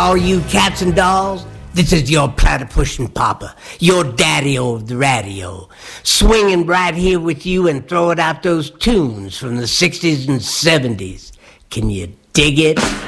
all you cats and dolls, this is your platypushing papa, your daddy-o of the radio, swinging right here with you and throwing out those tunes from the 60s and 70s. Can you dig it?